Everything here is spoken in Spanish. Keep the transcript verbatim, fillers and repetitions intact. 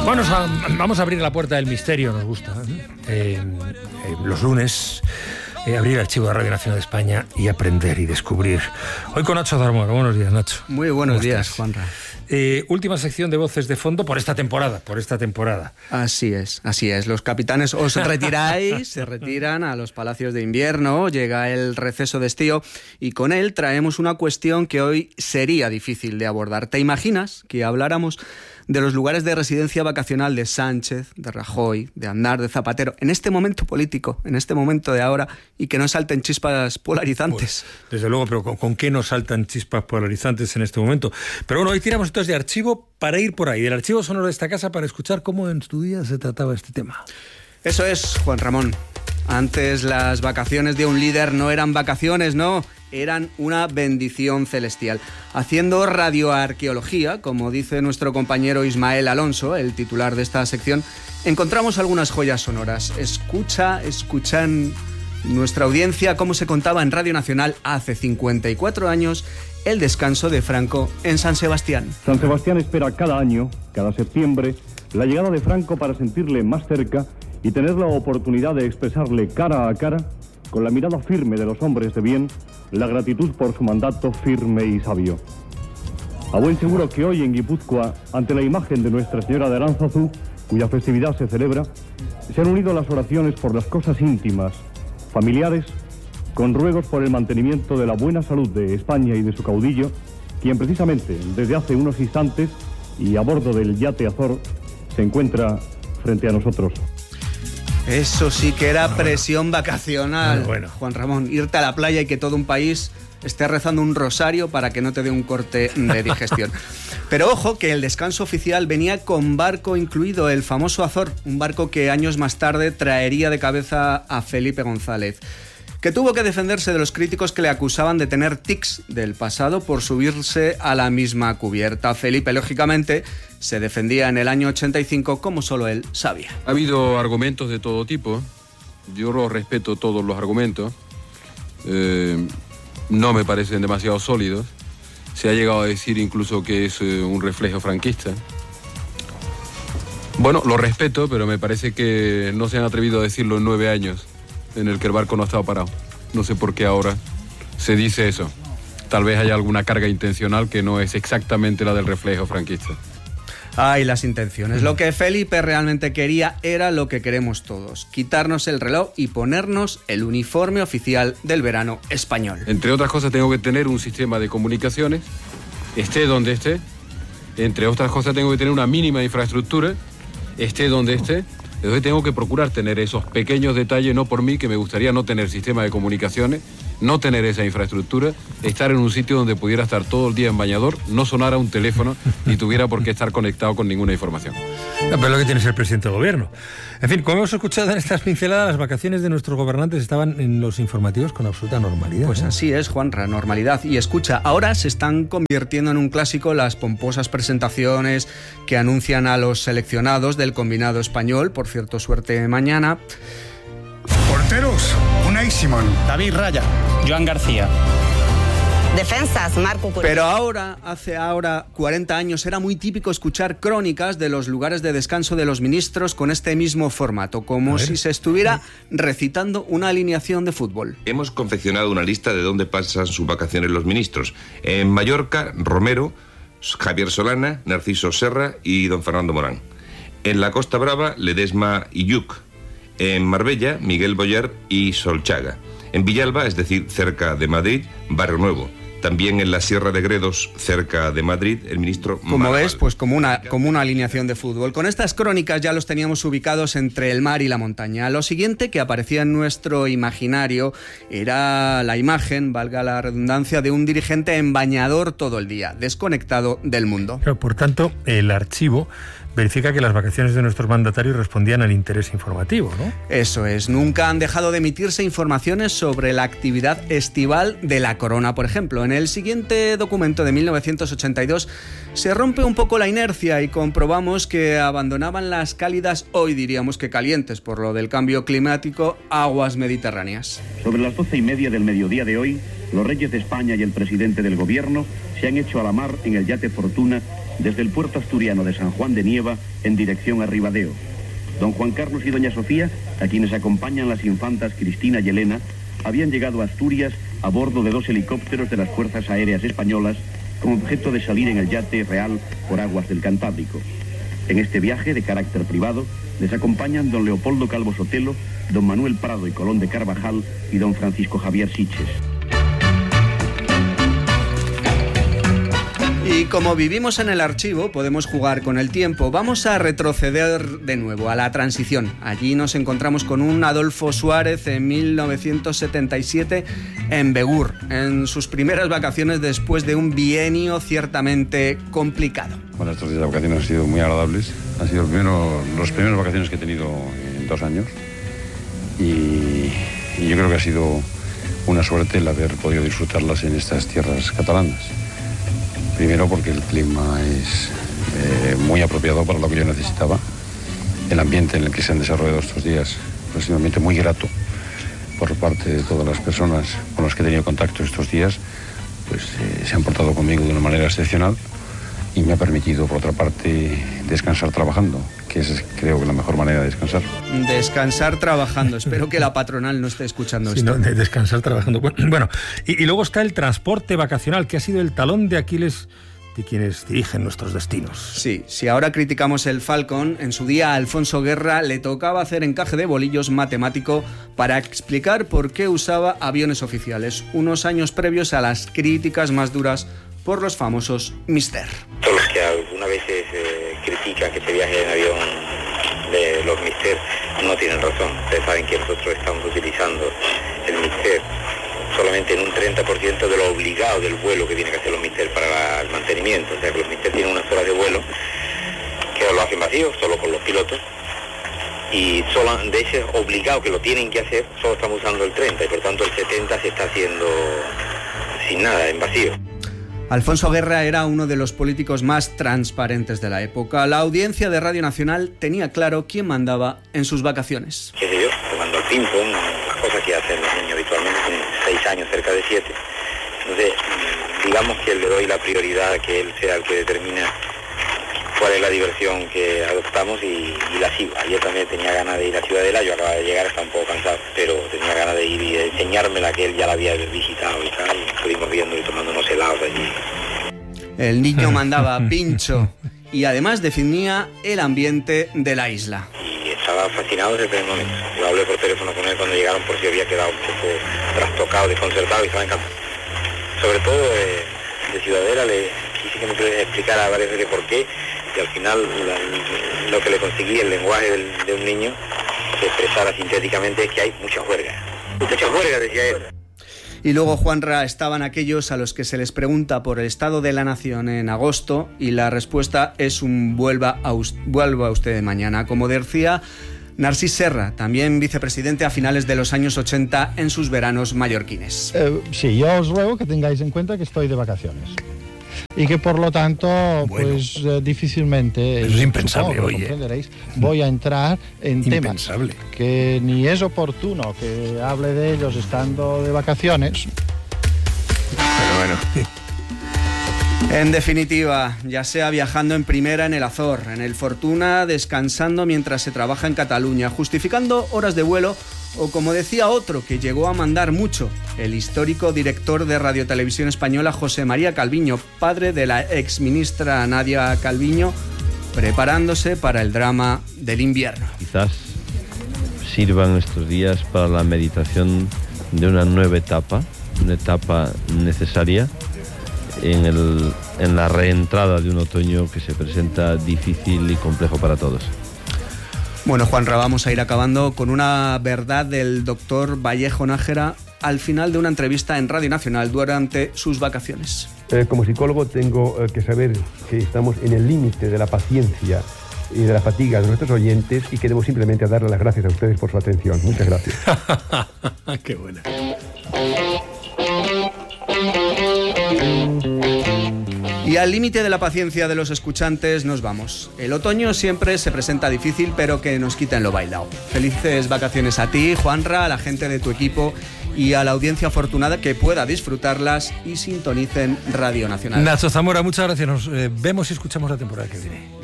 Bueno, vamos a abrir la puerta del misterio, nos gusta. Eh, eh, los lunes, eh, abrir el archivo de Radio Nacional de España y aprender y descubrir. Hoy con Nacho Zarmora. Buenos días, Nacho. Muy buenos días, Juanra. Eh, última sección de Voces de Fondo por esta temporada, por esta temporada. Así es, así es. Los capitanes os retiráis, se retiran a los palacios de invierno, llega el receso de estío y con él traemos una cuestión que hoy sería difícil de abordar. ¿Te imaginas que habláramos de los lugares de residencia vacacional de Sánchez, de Rajoy, de Aznar, de Zapatero, en este momento político, en este momento de ahora, y que no salten chispas polarizantes? Pues, desde luego, pero ¿con, ¿con qué no saltan chispas polarizantes en este momento? Pero bueno, hoy tiramos entonces de archivo para ir por ahí, del archivo sonoro de esta casa, para escuchar cómo en tu día se trataba este tema. Eso es, Juan Ramón. Antes las vacaciones de un líder no eran vacaciones, no, eran una bendición celestial. Haciendo radioarqueología, como dice nuestro compañero Ismael Alonso, el titular de esta sección, encontramos algunas joyas sonoras. Escucha, escuchan nuestra audiencia cómo se contaba en Radio Nacional hace cincuenta y cuatro años el descanso de Franco en San Sebastián. San Sebastián espera cada año, cada septiembre, la llegada de Franco para sentirle más cerca y tener la oportunidad de expresarle cara a cara, con la mirada firme de los hombres de bien, la gratitud por su mandato firme y sabio. A buen seguro que hoy en Guipúzcoa, ante la imagen de Nuestra Señora de Aránzazu, cuya festividad se celebra, se han unido las oraciones por las cosas íntimas, familiares, con ruegos por el mantenimiento de la buena salud de España y de su caudillo, quien precisamente desde hace unos instantes y a bordo del yate Azor se encuentra frente a nosotros. Eso sí que era presión vacacional, bueno, bueno. Juan Ramón, irte a la playa y que todo un país esté rezando un rosario para que no te dé un corte de digestión. Pero ojo que el descanso oficial venía con barco incluido, el famoso Azor, un barco que años más tarde traería de cabeza a Felipe González, que tuvo que defenderse de los críticos que le acusaban de tener tics del pasado por subirse a la misma cubierta. Felipe, lógicamente, se defendía en el año ochenta y cinco como solo él sabía. Ha habido argumentos de todo tipo, yo los respeto todos los argumentos, eh, no me parecen demasiado sólidos, se ha llegado a decir incluso que es eh, un reflejo franquista. Bueno, lo respeto, pero me parece que no se han atrevido a decirlo en nueve años en el que el barco no ha estado parado. No sé por qué ahora se dice eso. Tal vez haya alguna carga intencional que no es exactamente la del reflejo franquista. Ay, las intenciones. Lo que Felipe realmente quería era lo que queremos todos: quitarnos el reloj y ponernos el uniforme oficial del verano español. Entre otras cosas, tengo que tener un sistema de comunicaciones, esté donde esté. Entre otras cosas, tengo que tener una mínima infraestructura, esté donde esté. Entonces tengo que procurar tener esos pequeños detalles, no por mí, que me gustaría no tener sistema de comunicaciones, no tener esa infraestructura, estar en un sitio donde pudiera estar todo el día en bañador, no sonara un teléfono y tuviera por qué estar conectado con ninguna información. No, pero lo que tiene es el presidente del gobierno. En fin, como hemos escuchado en estas pinceladas, las vacaciones de nuestros gobernantes estaban en los informativos con absoluta normalidad. Pues ¿eh? Así es, Juanra, normalidad. Y escucha, ahora se están convirtiendo en un clásico las pomposas presentaciones que anuncian a los seleccionados del combinado español. Por cierto, suerte mañana. Porteros, Unai Simón, David Raya, Joan García. Defensas, Marco Curé. Pero ahora, hace ahora cuarenta años, era muy típico escuchar crónicas de los lugares de descanso de los ministros con este mismo formato, como si se estuviera recitando una alineación de fútbol. Hemos confeccionado una lista de dónde pasan sus vacaciones los ministros. En Mallorca, Romero, Javier Solana, Narciso Serra y don Fernando Morán. En la Costa Brava, Ledesma y Lluc. En Marbella, Miguel Boyer y Solchaga. En Villalba, es decir, cerca de Madrid, Barrio Nuevo. También en la Sierra de Gredos, cerca de Madrid, el ministro... Como Marval. ves, pues como una, como una alineación de fútbol. Con estas crónicas ya los teníamos ubicados entre el mar y la montaña. Lo siguiente que aparecía en nuestro imaginario era la imagen, valga la redundancia, de un dirigente en bañador todo el día, desconectado del mundo. Pero, por tanto, el archivo verifica que las vacaciones de nuestros mandatarios respondían al interés informativo, ¿no? Eso es, nunca han dejado de emitirse informaciones sobre la actividad estival de la corona, por ejemplo. En el siguiente documento de mil novecientos ochenta y dos se rompe un poco la inercia y comprobamos que abandonaban las cálidas, hoy diríamos que calientes por lo del cambio climático, aguas mediterráneas. Sobre las doce y media del mediodía de hoy, los reyes de España y el presidente del gobierno se han hecho a la mar en el yate Fortuna desde el puerto asturiano de San Juan de Nieva en dirección a Ribadeo. Don Juan Carlos y doña Sofía, a quienes acompañan las infantas Cristina y Elena, habían llegado a Asturias a bordo de dos helicópteros de las Fuerzas Aéreas Españolas con objeto de salir en el yate Real por aguas del Cantábrico. En este viaje de carácter privado les acompañan don Leopoldo Calvo Sotelo, don Manuel Prado y Colón de Carvajal y don Francisco Javier Siches. Y como vivimos en el archivo, podemos jugar con el tiempo. Vamos a retroceder de nuevo a la transición. Allí nos encontramos con un Adolfo Suárez en mil novecientos setenta y siete en Begur, en sus primeras vacaciones después de un bienio ciertamente complicado. Bueno, estos días de vacaciones han sido muy agradables. Han sido el primero, los primeras vacaciones que he tenido en dos años. Y, y yo creo que ha sido una suerte el haber podido disfrutarlas en estas tierras catalanas. Primero porque el clima es eh, muy apropiado para lo que yo necesitaba. El ambiente en el que se han desarrollado estos días ha sido un ambiente muy grato por parte de todas las personas con las que he tenido contacto estos días. Pues eh, se han portado conmigo de una manera excepcional y me ha permitido, por otra parte, descansar trabajando, que es, creo que, la mejor manera de descansar. Descansar trabajando. Espero que la patronal no esté escuchando sí, esto. No, de descansar trabajando. Bueno, y, y luego está el transporte vacacional, que ha sido el talón de Aquiles de quienes dirigen nuestros destinos. Sí, si ahora criticamos el Falcon, en su día a Alfonso Guerra le tocaba hacer encaje de bolillos matemático para explicar por qué usaba aviones oficiales, unos años previos a las críticas más duras por los famosos Mister. Todos los que alguna vez eh, critican que se viaje en avión de los Mister no tienen razón. Ustedes saben que nosotros estamos utilizando el Mister solamente en un treinta por ciento de lo obligado del vuelo que tiene que hacer los Mister para la, el mantenimiento. O sea que los Mister tienen unas horas de vuelo que lo hacen vacío, solo con los pilotos. Y solo de ese obligado que lo tienen que hacer, solo estamos usando el treinta y por tanto el setenta se está haciendo sin nada, en vacío. Alfonso Guerra era uno de los políticos más transparentes de la época. La audiencia de Radio Nacional tenía claro quién mandaba en sus vacaciones. ¿Qué sé yo? Jugando al ping-pong, las cosas que hacen los niños habitualmente, con seis años, cerca de siete. Entonces, digamos que le doy la prioridad a que él sea el que determina cuál es la diversión que adoptamos y, y la sigo. Ayer también tenía ganas de ir a Ciudadela, yo acababa de llegar, estaba un poco cansado, pero tenía ganas de ir y de enseñármela, que él ya la había visitado y tal, y estuvimos viendo y tomando unos helados allí. El niño mandaba pincho y además definía el ambiente de la isla. Y estaba fascinado desde el primer momento. Yo hablé por teléfono con él cuando llegaron por si había quedado un poco trastocado, desconcertado y estaba encantado. Sobre todo eh, de Ciudadela le quise que me pudiera explicar a varias veces por qué. Y al final la, lo que le conseguí, el lenguaje del, de un niño, que expresara sintéticamente es que hay mucha juerga. Mucha juerga, decía él. Y luego, Juanra, estaban aquellos a los que se les pregunta por el estado de la nación en agosto y la respuesta es un vuelva a, vuelva a usted mañana. Como decía Narcís Serra, también vicepresidente a finales de los años ochenta en sus veranos mallorquines. Eh, sí, yo os ruego que tengáis en cuenta que estoy de vacaciones. Y que por lo tanto, bueno, pues eh, difícilmente, es impensable, supongo, oye. comprenderéis, voy a entrar en impensable. temas que ni es oportuno que hable de ellos estando de vacaciones. Pero bueno. En definitiva, ya sea viajando en primera en el Azor, en el Fortuna, descansando mientras se trabaja en Cataluña, justificando horas de vuelo, o como decía otro que llegó a mandar mucho, el histórico director de Radio Televisión Española José María Calviño, padre de la exministra Nadia Calviño, preparándose para el drama del invierno. Quizás sirvan estos días para la meditación de una nueva etapa, una etapa necesaria en, el, en la reentrada de un otoño que se presenta difícil y complejo para todos. Bueno, Juanra, vamos a ir acabando con una verdad del doctor Vallejo Nájera al final de una entrevista en Radio Nacional durante sus vacaciones. Eh, como psicólogo tengo eh, que saber que estamos en el límite de la paciencia y de la fatiga de nuestros oyentes y queremos simplemente darle las gracias a ustedes por su atención. Muchas gracias. Qué buena. Y al límite de la paciencia de los escuchantes nos vamos. El otoño siempre se presenta difícil, pero que nos quiten lo bailado. Felices vacaciones a ti, Juanra, a la gente de tu equipo y a la audiencia afortunada que pueda disfrutarlas y sintonicen Radio Nacional. Nacho Zamora, muchas gracias. Nos eh, vemos y escuchamos la temporada que viene.